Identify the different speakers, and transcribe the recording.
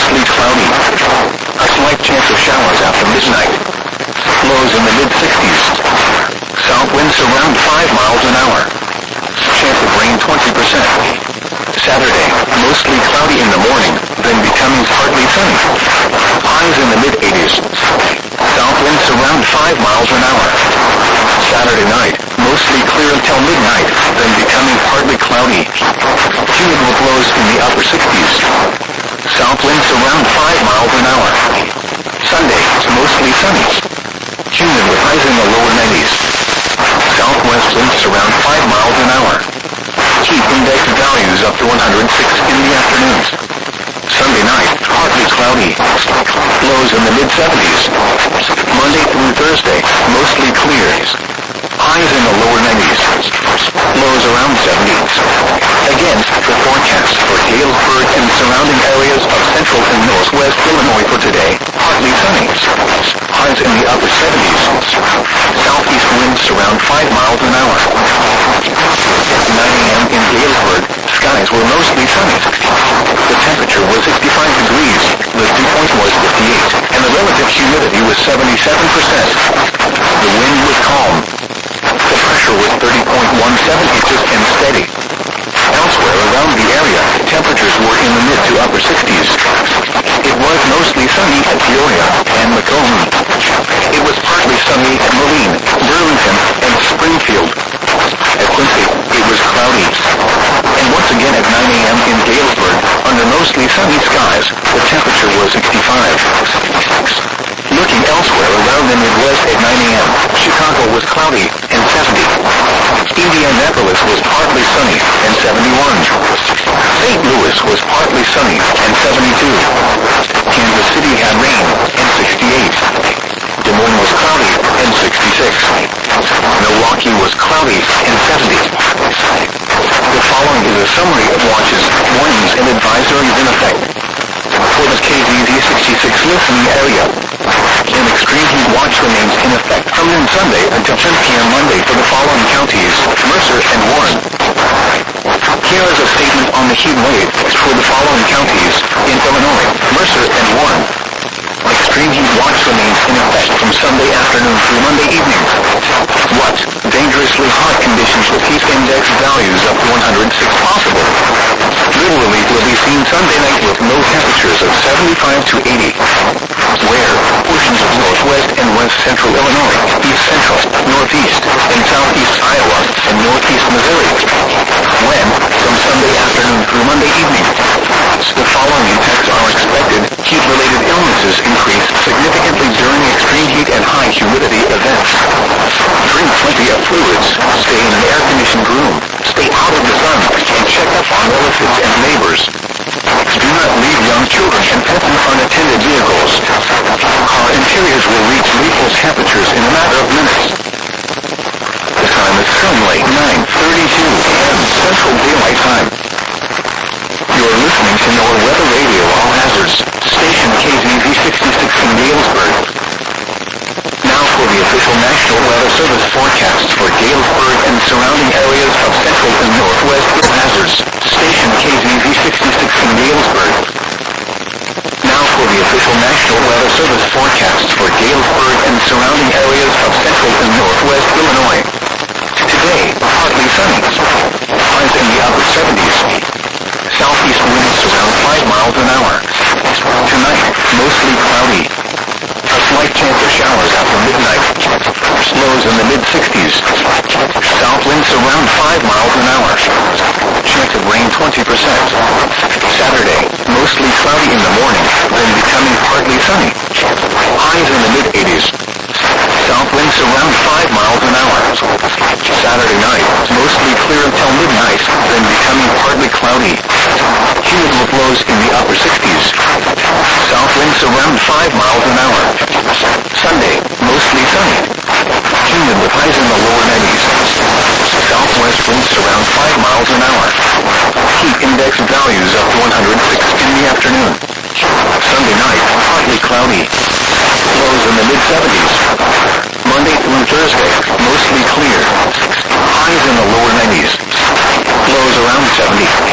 Speaker 1: mostly cloudy. A slight chance of showers after midnight. Lows in the mid-60s. South winds around 5 miles an hour. Chance of rain 20%. Saturday, mostly cloudy in the morning, then becoming partly sunny. Highs in the mid-80s. South winds around 5 miles an hour. Saturday night, mostly clear until midnight, then becoming partly cloudy. Humid with lows in the upper 60s. South winds around 5 miles an hour. Sunday, mostly sunny. Humid with highs in the lower 90s. Southwest winds around 5 miles an hour. Heat index values up to 106 in the afternoons. Sunday night, partly cloudy. Lows in the mid-70s. Monday through Thursday, mostly clear. Highs in the lower 90s. Lows around 70s. Again, the forecast for Galesburg and surrounding areas of central and northwest Illinois for today, partly sunny. Highs in the upper 70s. Southeast winds around 5 miles an hour. At 9 a.m. in Galesburg, skies were mostly sunny. The temperature was 65 degrees, the dew point was 58, and the relative humidity was 77%. The wind was calm. The pressure was 30.17 inches and steady. Elsewhere around the area, temperatures were in the mid to upper 60s. It was mostly sunny at Peoria and Macomb. It was partly sunny at Moline, Burlington, and Springfield. At Quincy, it was cloudy. And once again at 9 a.m. in Galesburg, under mostly sunny skies, the temperature was 65. Looking elsewhere around the Midwest at 9 a.m., Chicago was cloudy and 70. Indianapolis was partly sunny and 71. St. Louis was partly sunny and 72. Kansas City had rain and 68. Des Moines was cloudy and 66. Milwaukee was cloudy and 70. The following is a summary of watches, warnings, and advisories in effect for the KZZ 66 listening area. An extreme heat watch remains in effect from noon Sunday until 10 p.m. Monday for the following counties, Mercer and Warren. Here is a statement on the heat wave for the following counties in Illinois, Mercer and Warren. Extreme heat watch remains in effect from Sunday afternoon through Monday evening. What? Dangerously hot conditions with heat index values up to 106 possible. Little relief will be seen Sunday night with low temperatures of 75 to 80. Where? Portions of northwest and west central Illinois, east central, northeast, and southeast Iowa, and northeast Missouri. When? From Sunday afternoon through Monday evening. The following impacts are expected. Heat-related illnesses increase significantly during extreme heat and high humidity events. Drink plenty of fluids. Stay in an air-conditioned room. Stay out of the sun, and check up on relatives and neighbors. Do not leave young children and pets in unattended vehicles. Car interiors will reach lethal temperatures in a matter of minutes. The time is currently 9:32 a.m. Central Daylight Time. You are listening to NOAA Weather Radio All Hazards, station KZZ 66 in Galesburg. Now for the official National Weather Service forecast for Galesburg and surrounding areas of central and northwest All Hazards, station KZZ 66 in Galesburg. Now for the official National Weather Service forecast for Galesburg and surrounding areas of central and northwest Illinois. Today, partly sunny. Highs in the upper 70s. Southeast winds around 5 miles an hour. Tonight, mostly cloudy. A slight chance of showers after midnight. Lows in the mid-60s. South winds around 5 miles an hour. Chance of rain 20%. Saturday, mostly cloudy in the morning, then becoming partly sunny. Highs in the mid-80s. South winds around 5 miles an hour. Saturday night, mostly clear until midnight, then becoming partly cloudy. Humid with lows in the upper 60s. South winds around 5 miles an hour. Sunday, mostly sunny. Humid with highs in the lower 90s. Southwest winds around 5 miles an hour. Heat index values up to 106 in the afternoon. Sunday night, partly cloudy. Lows in the mid-70s. Monday through Thursday, mostly clear. Highs in the lower 90s. Lows around 70.